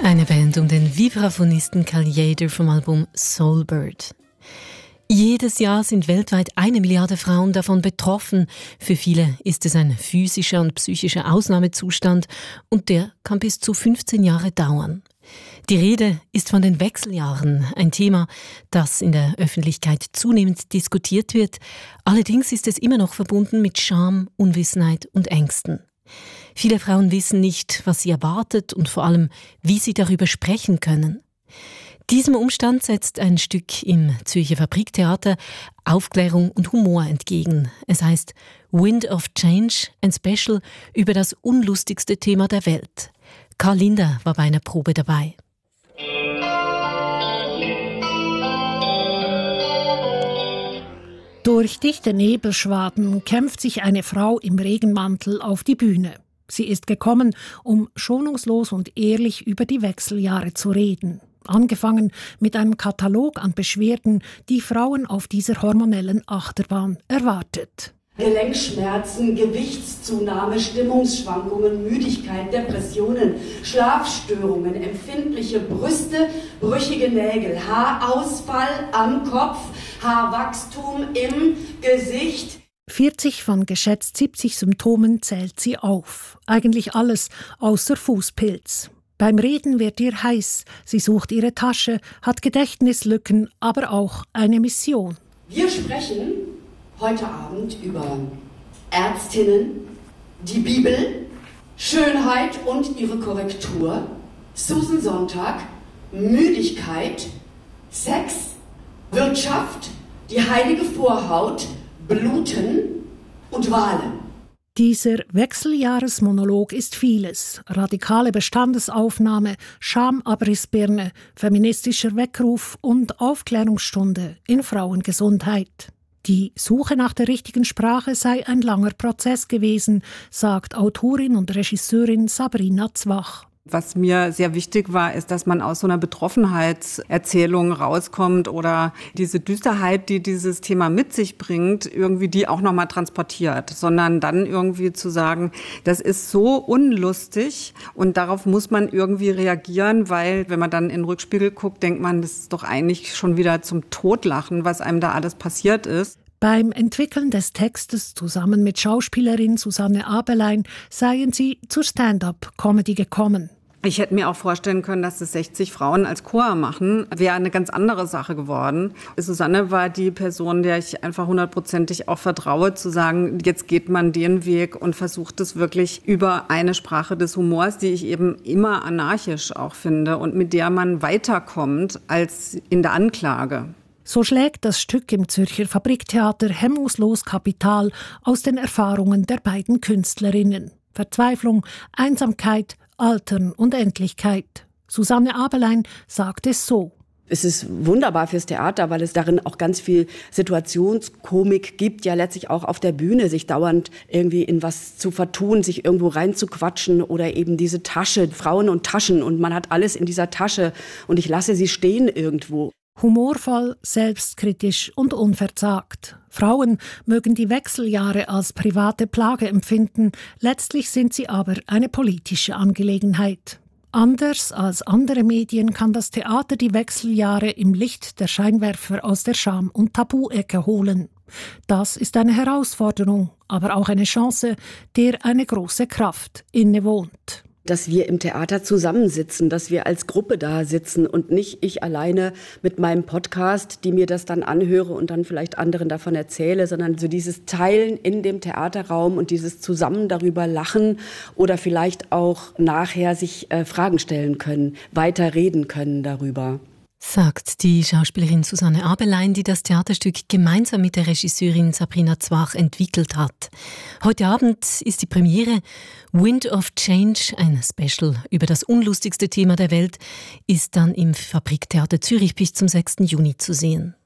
Eine Band um den Vibraphonisten Cal Tjader vom Album Soulbird. Jedes Jahr sind weltweit 1 Milliarde Frauen davon betroffen. Für viele ist es ein physischer und psychischer Ausnahmezustand und der kann bis zu 15 Jahre dauern. Die Rede ist von den Wechseljahren, ein Thema, das in der Öffentlichkeit zunehmend diskutiert wird. Allerdings ist es immer noch verbunden mit Scham, Unwissenheit und Ängsten. Viele Frauen wissen nicht, was sie erwartet und vor allem, wie sie darüber sprechen können. Diesem Umstand setzt ein Stück im Zürcher Fabriktheater Aufklärung und Humor entgegen. Es heißt Wind of Change, ein Special über das unlustigste Thema der Welt. Karl Linder war bei einer Probe dabei. Durch dichte Nebelschwaden kämpft sich eine Frau im Regenmantel auf die Bühne. Sie ist gekommen, um schonungslos und ehrlich über die Wechseljahre zu reden. Angefangen mit einem Katalog an Beschwerden, die Frauen auf dieser hormonellen Achterbahn erwartet. Gelenkschmerzen, Gewichtszunahme, Stimmungsschwankungen, Müdigkeit, Depressionen, Schlafstörungen, empfindliche Brüste, brüchige Nägel, Haarausfall am Kopf, Haarwachstum im Gesicht. 40 von geschätzt 70 Symptomen zählt sie auf. Eigentlich alles außer Fußpilz. Beim Reden wird ihr heiß, sie sucht ihre Tasche, hat Gedächtnislücken, aber auch eine Mission. Wir sprechen heute Abend über Ärztinnen, die Bibel, Schönheit und ihre Korrektur, Susan Sontag, Müdigkeit, Sex, Wirtschaft, die heilige Vorhaut, Bluten und Wahlen. Dieser Wechseljahresmonolog ist vieles. Radikale Bestandesaufnahme, Schamabrissbirne, feministischer Weckruf und Aufklärungsstunde in Frauengesundheit. Die Suche nach der richtigen Sprache sei ein langer Prozess gewesen, sagt Autorin und Regisseurin Sabrina Zwach. Was mir sehr wichtig war, ist, dass man aus so einer Betroffenheitserzählung rauskommt oder diese Düsterheit, die dieses Thema mit sich bringt, irgendwie die auch nochmal transportiert, sondern dann irgendwie zu sagen, das ist so unlustig und darauf muss man irgendwie reagieren, weil wenn man dann in den Rückspiegel guckt, denkt man, das ist doch eigentlich schon wieder zum Totlachen, was einem da alles passiert ist. Beim Entwickeln des Textes zusammen mit Schauspielerin Susanne Abelein seien sie zur Stand-up-Comedy gekommen. Ich hätte mir auch vorstellen können, dass das 60 Frauen als Chor machen, wäre eine ganz andere Sache geworden. Susanne war die Person, der ich einfach 100%ig auch vertraue, zu sagen, jetzt geht man den Weg und versucht es wirklich über eine Sprache des Humors, die ich eben immer anarchisch auch finde und mit der man weiterkommt als in der Anklage. So schlägt das Stück im Zürcher Fabriktheater hemmungslos Kapital aus den Erfahrungen der beiden Künstlerinnen. Verzweiflung, Einsamkeit, Altern und Endlichkeit. Susanne Abelein sagt es so. Es ist wunderbar fürs Theater, weil es darin auch ganz viel Situationskomik gibt, ja letztlich auch auf der Bühne, sich dauernd irgendwie in was zu vertun, sich irgendwo reinzuquatschen oder eben diese Tasche, Frauen und Taschen und man hat alles in dieser Tasche und ich lasse sie stehen irgendwo. Humorvoll, selbstkritisch und unverzagt. Frauen mögen die Wechseljahre als private Plage empfinden, letztlich sind sie aber eine politische Angelegenheit. Anders als andere Medien kann das Theater die Wechseljahre im Licht der Scheinwerfer aus der Scham- und Tabu-Ecke holen. Das ist eine Herausforderung, aber auch eine Chance, der eine große Kraft innewohnt. Dass wir im Theater zusammensitzen, dass wir als Gruppe da sitzen und nicht ich alleine mit meinem Podcast, die mir das dann anhöre und dann vielleicht anderen davon erzähle, sondern so dieses Teilen in dem Theaterraum und dieses zusammen darüber lachen oder vielleicht auch nachher sich Fragen stellen können, weiter reden können darüber. Sagt die Schauspielerin Susanne Abelein, die das Theaterstück gemeinsam mit der Regisseurin Sabrina Zwach entwickelt hat. Heute Abend ist die Premiere. Wind of Change, ein Special über das unlustigste Thema der Welt, ist dann im Fabriktheater Zürich bis zum 6. Juni zu sehen.